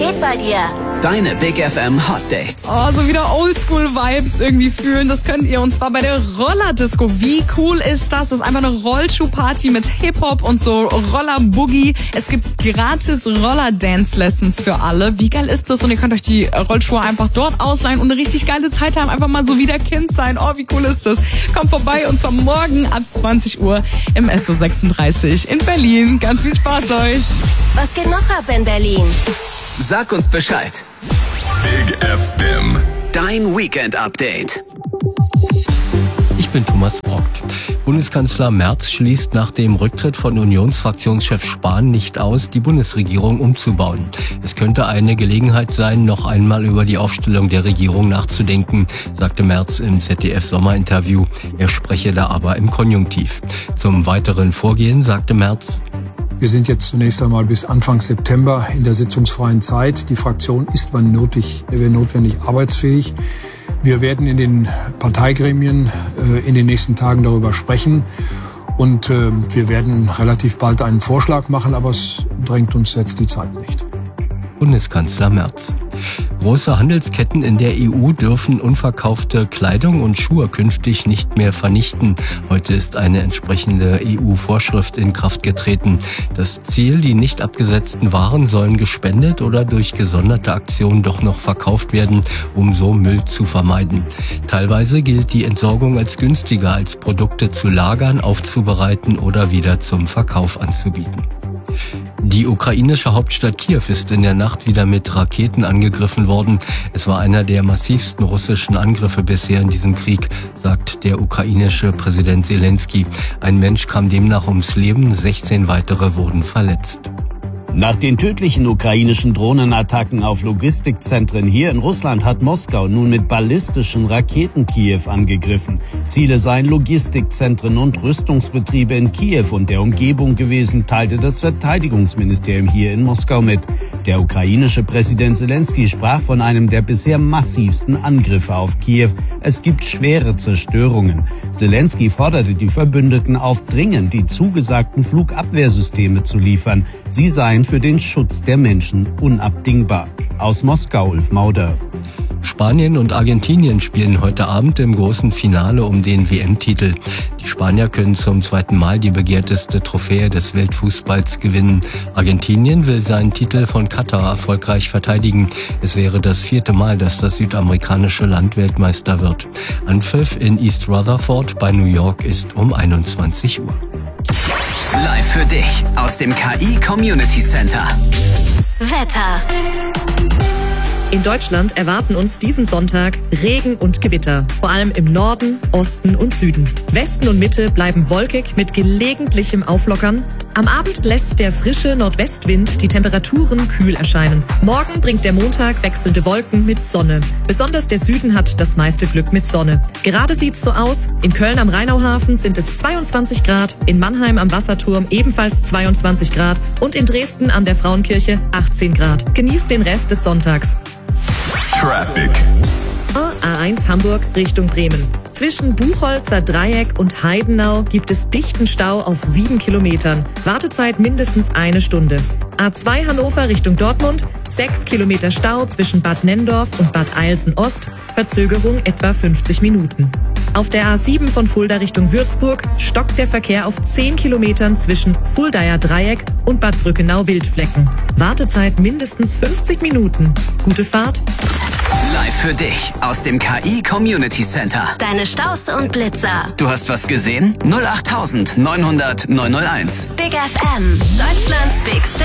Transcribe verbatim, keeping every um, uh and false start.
geht bei dir? Deine Big F M Hot Dates. Oh, so wieder Oldschool-Vibes irgendwie fühlen. Das könnt ihr. Und zwar bei der Roller-Disco. Wie cool ist das? Das ist einfach eine Rollschuh-Party mit Hip-Hop und so Roller-Boogie. Es gibt gratis Roller-Dance-Lessons für alle. Wie geil ist das? Und ihr könnt euch die Rollschuhe einfach dort ausleihen und eine richtig geile Zeit haben. Einfach mal so wieder Kind sein. Oh, wie cool ist das? Kommt vorbei und zwar morgen ab zwanzig Uhr im S O sechsunddreißig in Berlin. Ganz viel Spaß euch. Was geht noch ab in Berlin? Sag uns Bescheid. Big F M. Dein Weekend-Update. Ich bin Thomas Brockt. Bundeskanzler Merz schließt nach dem Rücktritt von Unionsfraktionschef Spahn nicht aus, die Bundesregierung umzubauen. Es könnte eine Gelegenheit sein, noch einmal über die Aufstellung der Regierung nachzudenken, sagte Merz im Z D F-Sommerinterview. Er spreche da aber im Konjunktiv. Zum weiteren Vorgehen sagte Merz: Wir sind jetzt zunächst einmal bis Anfang September in der sitzungsfreien Zeit. Die Fraktion ist, wann nötig, wenn notwendig, arbeitsfähig. Wir werden in den Parteigremien äh, in den nächsten Tagen darüber sprechen. Und äh, wir werden relativ bald einen Vorschlag machen, aber es drängt uns jetzt die Zeit nicht. Bundeskanzler Merz. Große Handelsketten in der E U dürfen unverkaufte Kleidung und Schuhe künftig nicht mehr vernichten. Heute ist eine entsprechende E U-Vorschrift in Kraft getreten. Das Ziel, die nicht abgesetzten Waren sollen gespendet oder durch gesonderte Aktionen doch noch verkauft werden, um so Müll zu vermeiden. Teilweise gilt die Entsorgung als günstiger, als Produkte zu lagern, aufzubereiten oder wieder zum Verkauf anzubieten. Die ukrainische Hauptstadt Kiew ist in der Nacht wieder mit Raketen angegriffen worden. Es war einer der massivsten russischen Angriffe bisher in diesem Krieg, sagt der ukrainische Präsident Zelensky. Ein Mensch kam demnach ums Leben, sechzehn weitere wurden verletzt. Nach den tödlichen ukrainischen Drohnenattacken auf Logistikzentren hier in Russland hat Moskau nun mit ballistischen Raketen Kiew angegriffen. Ziele seien Logistikzentren und Rüstungsbetriebe in Kiew und der Umgebung gewesen, teilte das Verteidigungsministerium hier in Moskau mit. Der ukrainische Präsident Zelensky sprach von einem der bisher massivsten Angriffe auf Kiew. Es gibt schwere Zerstörungen. Zelensky forderte die Verbündeten auf, dringend die zugesagten Flugabwehrsysteme zu liefern. Sie seien für den Schutz der Menschen unabdingbar. Aus Moskau, Ulf Mauder. Spanien und Argentinien spielen heute Abend im großen Finale um den W M-Titel. Die Spanier können zum zweiten Mal die begehrteste Trophäe des Weltfußballs gewinnen. Argentinien will seinen Titel von Katar erfolgreich verteidigen. Es wäre das vierte Mal, dass das südamerikanische Land Weltmeister wird. Anpfiff in East Rutherford bei New York ist um einundzwanzig Uhr. Live für dich aus dem K I Community Center. Wetter. In Deutschland erwarten uns diesen Sonntag Regen und Gewitter, vor allem im Norden, Osten und Süden. Westen und Mitte bleiben wolkig mit gelegentlichem Auflockern. Am Abend lässt der frische Nordwestwind die Temperaturen kühl erscheinen. Morgen bringt der Montag wechselnde Wolken mit Sonne. Besonders der Süden hat das meiste Glück mit Sonne. Gerade sieht's so aus. In Köln am Rheinauhafen sind es zweiundzwanzig Grad, in Mannheim am Wasserturm ebenfalls zweiundzwanzig Grad und in Dresden an der Frauenkirche achtzehn Grad. Genießt den Rest des Sonntags. Traffic. A eins Hamburg Richtung Bremen. Zwischen Buchholzer Dreieck und Heidenau gibt es dichten Stau auf sieben Kilometern. Wartezeit mindestens eine Stunde. A zwei Hannover Richtung Dortmund. sechs Kilometer Stau zwischen Bad Nenndorf und Bad Eilsen Ost. Verzögerung etwa fünfzig Minuten. Auf der A sieben von Fulda Richtung Würzburg stockt der Verkehr auf zehn Kilometern zwischen Fuldaer Dreieck und Bad Brückenau-Wildflecken. Wartezeit mindestens fünfzig Minuten. Gute Fahrt. Live für dich aus dem K I Community Center. Deine Staus und Blitzer. Du hast was gesehen? null acht neunhundert neunhundert neunhunderteins. Big F M. Deutschlands bigste